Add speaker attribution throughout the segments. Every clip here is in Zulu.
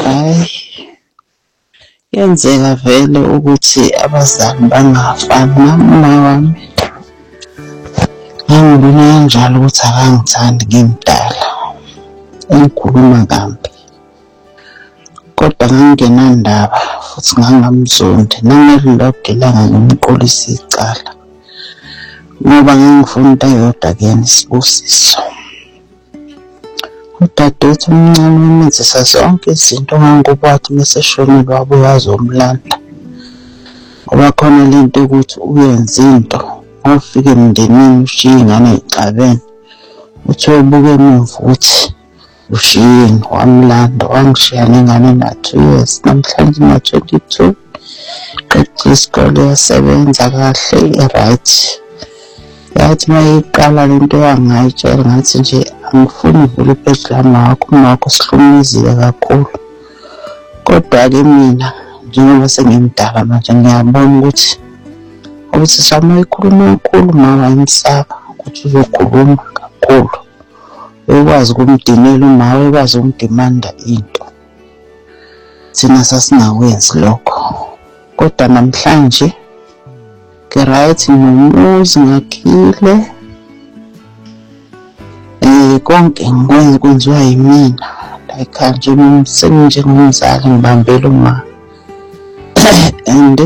Speaker 1: Hhayi, kuyenzeka vele ukuthi abazali bangafani. Nami wami ngangibona kanjalo ukuthi akangithandi ngimdala, engikhuluma kambi. Kodwa ngangingenandaba futhi ngangamzondi, nangelilodwa ilanga ngimqolisa icala ngoba ngangifuna into eyodwa kuyena, isibusiso. Udadewethu omncane wamenzisa zonke izinto ngangobathi meseshonile wabuye wazomlanda. Ngoba khona lento ukuthi uyenza into awufike emndenini ushiye ingane ey'xabene, uthi uyobuka emuva ukuthi ushiyeni, wamlanda wangishiya nengane ena-2 years, namhlanje ina-22. Qedile isikole yasebenza kahle, i-right. Yathi uma yiqala lento yangayitshela ngathi nje angifuni uvule ipheji lami wakho, umawakho sihlumizile kakhulu. Kodwa-ke mina njengoba sengimdala manje ngiyabona ukuthi sama ikhuluma kakhulu uma wayemsaba ukuthi uzokhuluma kakhulu. Ekwazi ukumdinela uma ekwazi ukumdimanda into. Thina sasingakwenzi lokho. Kodwa namhlanje right, nomuzi ngakhile. Konke ngikwenza kwenziwa yimina. Like nje senginjengomzali ngibambela uma. And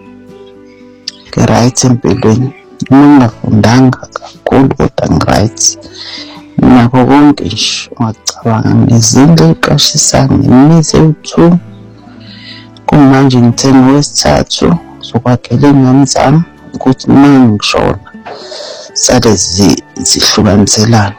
Speaker 1: right empilweni. Ngingafundanga kakhulu kodwa ngiright. Nakho konke nje ungacabanga ngezindlu eziqashisana ngimize u2. Kumanje ngithenga wesithathu zokwakhela ingane zami ukuthi uma ngishona sale zihlukaniselane.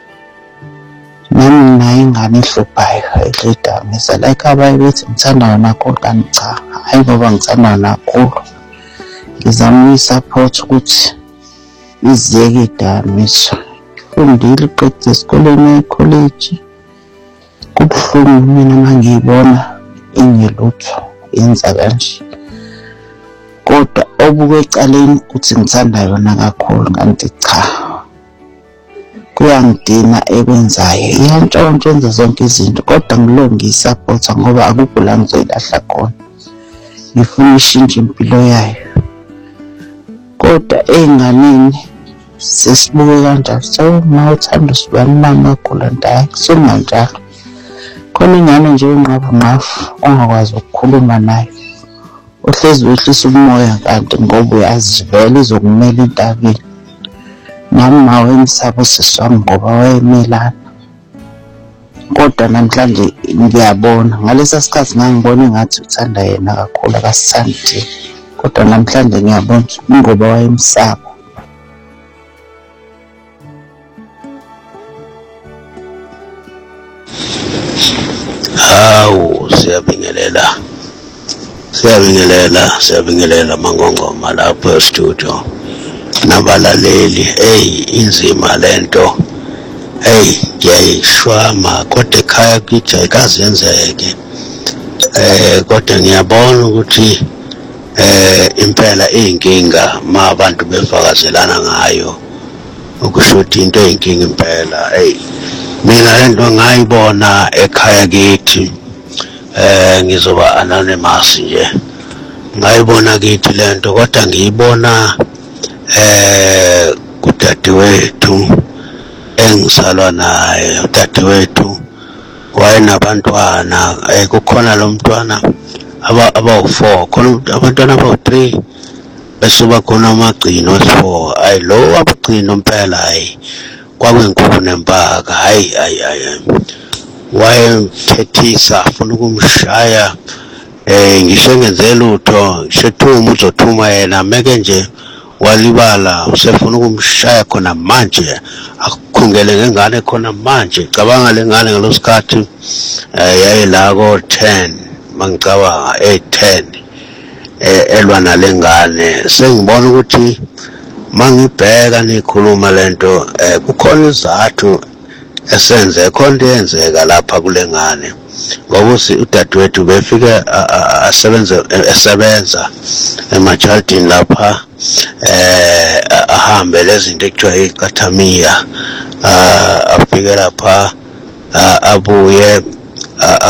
Speaker 1: Nami naye ingane ehluphayo edledamisa like abaye bethi ngithanda wona kodwa cha, hayi ngoba ngithanda nakhulu. Ngizama uyisupport ukuthi iziyeke idamiswa. Ngifundile qedile esikoleni ecollege. Kubuhlungu mina mangiyibona ingelutho yenza kanje. Kodwa obuke ecaleni ukuthi ngithanda yona kakhulu kanti cha. Kuyangidina ekwenzayo. Iyantshontsha yenza zonke izinto kodwa ngilo ngiyisupporta ngoba akukho la ngizoyilahla khona. Ngifuna ishintshe impilo yayo. Kodwa ey'nganeni sesibuke kanjalo. So uma uthanda usibani mama kakhulu ndayi kusenganjalo. Khona ingane nje enqafu ongakwazi ukukhuluma nayo. Uhlezi wehlisa umoya kanti ngoba uyazi vele izokumela entabeni. Nami mawe emsabo siswami ngoba wayemelana. Kodwa namhlanje ngiyabona ngalesa sikhathi ngangibona engathi uthanda yena kakhulu akasithandi thina. Kodwa namhlanje ngiyabona ngoba wayemsaba.
Speaker 2: Hawu, siyabingelela Mangongoma lapho e-studio nabalaleli. Inzima lento. Ngiyayishwama kodwa ekhaya kithi ayikaze yenzeke. Kodwa ngiyabona ukuthi impela iy'nkinga ma abantu befakazelana ngayo ukusho ukuthi into ey'nkinga impela. Mina lento ngayibona ekhaya kithi. Ngizoba anonymous nje. Ngayibona kithi lento kodwa ngiyibona kudadewethu engisalwa naye. Udadewethu wayenabantwana. Kukhona lo mntwana abawu4, khona abantwana abawu3 bese bakhona amagcino wesi4. Lo abagcino impela kwakuyinkulu nempaka. Wayemthethisa afuna ukumshaya. Ngisho engenze lutho, ngisho thuma uzothuma yena meke nje walibala usefuna ukumshaya khona manje. Akukhungele ngengane khona manje. Cabanga lengane ngalosikhathi yayila ko10 mangicabanga 8-10 elwa nalengane. Sengibona ukuthi mangibheka nikhuluma lento kukhona izathu esenze khona into yenzeka lapha kulengane. Ngokuthi udadewethu befike esebenza emajardini lapha ahambe lezinto ekuthiwa iqathamiya. Afike lapha abuye